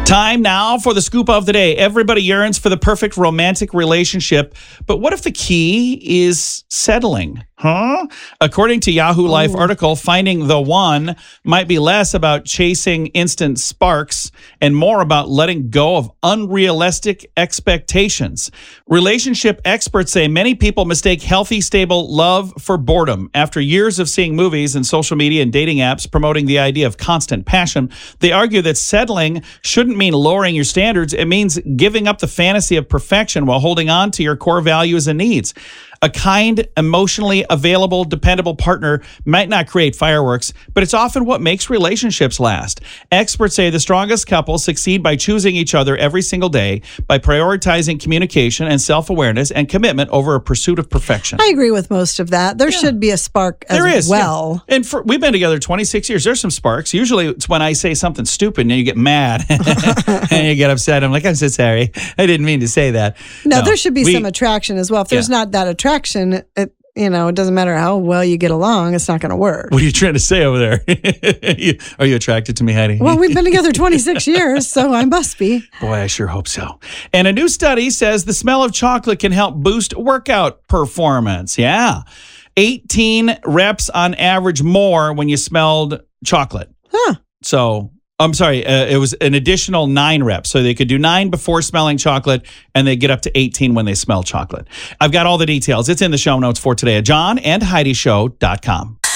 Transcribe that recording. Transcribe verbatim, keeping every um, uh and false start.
Time now for the scoop of the day. Everybody yearns for the perfect romantic relationship, but what if the key is settling? Huh? According to Yahoo Life Ooh. article, finding the one might be less about chasing instant sparks and more about letting go of unrealistic expectations. Relationship experts say many people mistake healthy, stable love for boredom. After years of seeing movies and social media and dating apps promoting the idea of constant passion, they argue that settling shouldn't mean lowering your standards. It means giving up the fantasy of perfection while holding on to your core values and needs. A kind, emotionally available, dependable partner might not create fireworks, but it's often what makes relationships last. Experts say the strongest couples succeed by choosing each other every single day, by prioritizing communication and self-awareness and commitment over a pursuit of perfection. I agree with most of that. There yeah. should be a spark as there is, well. Yeah. And for, we've been together twenty-six years. There's some sparks. Usually it's when I say something stupid and you get mad and you get upset. I'm like, I'm so sorry. I didn't mean to say that. No, no there should be we, some attraction as well. If there's yeah. not that attraction, Attraction, it, you know, it doesn't matter how well you get along, it's not going to work. What are you trying to say over there? Are you attracted to me, Heidi? Well, we've been together twenty-six years, so I must be. Boy, I sure hope so. And a new study says the smell of chocolate can help boost workout performance. Yeah. eighteen reps on average more when you smelled chocolate. Huh. So... I'm sorry, uh, it was an additional nine reps. So they could do nine before smelling chocolate, and they get up to eighteen when they smell chocolate. I've got all the details. It's in the show notes for today at john and heidi show dot com.